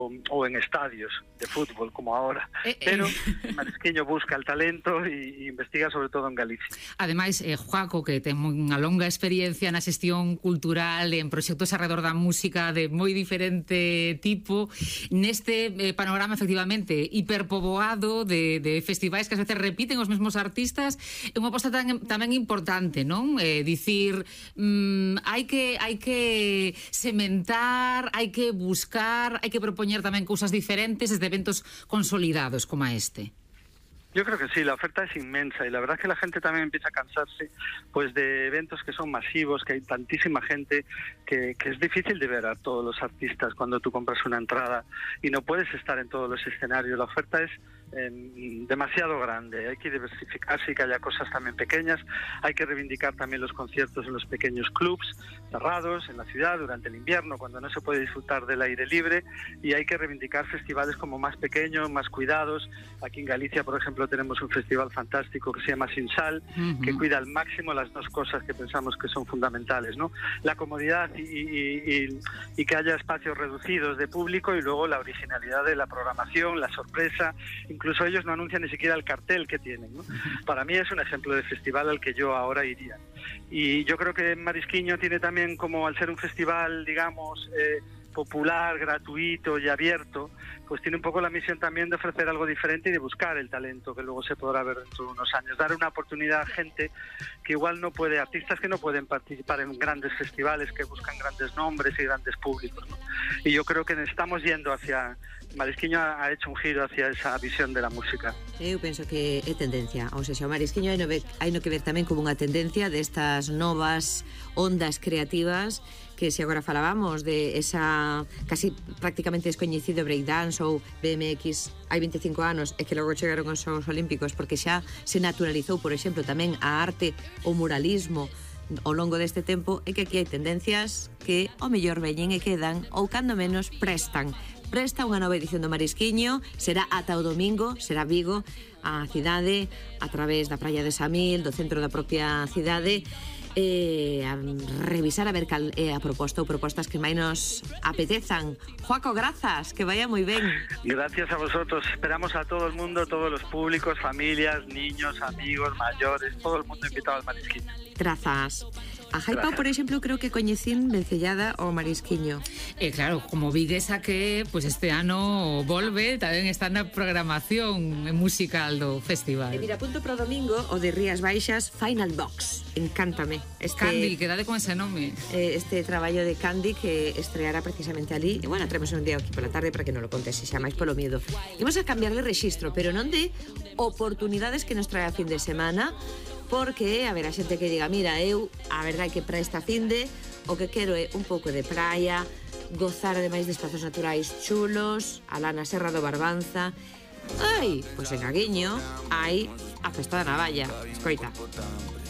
ou en estadios de fútbol como ahora, pero Marisquiño busca el talento e investiga sobre todo en Galicia. Ademais, Joaco, que ten unha longa experiencia na xestión cultural en proxectos alrededor da música de moi diferente tipo, neste panorama efectivamente hiperpoboado de festivais que ás veces repiten os mesmos artistas, é unha aposta tamén importante, non? Dicir, hai que sementar, hai que buscar, hai que propoñer tamén cousas diferentes desde eventos consolidados como este. Yo creo que sí, la oferta es inmensa y la verdad es que la gente también empieza a cansarse pues de eventos que son masivos, que hay tantísima gente que es difícil de ver a todos los artistas cuando tú compras una entrada y no puedes estar en todos los escenarios. La oferta es demasiado grande, hay que diversificarse y que haya cosas también pequeñas, hay que reivindicar también los conciertos en los pequeños clubs cerrados en la ciudad durante el invierno cuando no se puede disfrutar del aire libre, y hay que reivindicar festivales como más pequeños, más cuidados. Aquí en Galicia, por ejemplo, tenemos un festival fantástico que se llama Sin Sal, que cuida al máximo las dos cosas que pensamos que son fundamentales, ¿no? La comodidad y que haya espacios reducidos de público, y luego la originalidad de la programación, la sorpresa. Incluso ellos no anuncian ni siquiera el cartel que tienen, ¿no? Para mí es un ejemplo de festival al que yo ahora iría. Y yo creo que Marisquiño tiene también, como al ser un festival, digamos, popular, gratuito y abierto, pues tiene un poco la misión también de ofrecer algo diferente y de buscar el talento que luego se podrá ver dentro de unos años, dar una oportunidad a gente que igual no puede, artistas que no pueden participar en grandes festivales, que buscan grandes nombres y grandes públicos, ¿no? Y yo creo que estamos yendo hacia... Marisquiño ha hecho un giro hacia esa visión de la música. Eu penso que é tendencia, ou seja, o Marisquiño hai no que ver tamén como unha tendencia destas novas ondas creativas que, se agora falábamos de esa casi prácticamente descoñecido breakdance ou BMX hai 25 anos e que logo chegaron aos Xogos Olímpicos, porque xa se naturalizou, por exemplo, tamén a arte, o muralismo ao longo deste tempo, e que aquí hai tendencias que ao mellor veñen e quedan, ou cando menos presta unha nova edición do Marisquiño. Será ata o domingo, será Vigo, a cidade, a través da praia de Samil, do centro da propia cidade, a revisar a ver cal é a proposta ou propostas que máis nos apetezan. Joaco, grazas, que vaya moi ben. Gracias a vosotros, esperamos a todo el mundo, todos los públicos, familias, niños, amigos, mayores, todo el mundo invitado al Marisquiño. Grazas. A Jaipao, por exemplo, creo que coñecín vencellada ao Marisquiño. Claro, como viguesa que pues este ano volve, tamén está na programación musical do festival. E mira, apunto pro domingo o de Rías Baixas, Final Box. Encántame. Candy, quedade con ese nome. Este traballo de Candy que estreará precisamente ali. E bueno, traemos un día aquí pola tarde para que non lo contes, se xa máis polo miedo. Imos a cambiar de rexistro, pero non de oportunidades que nos trae a fin de semana, porque a ver, a xente que diga, mira, eu a verdade que para esta finde o que quero é un pouco de praia, gozar ademais de espazos naturais chulos, alá na Serra do Barbanza. Ai, pois en Aguiño hai a Festa da Navalla. Escoita.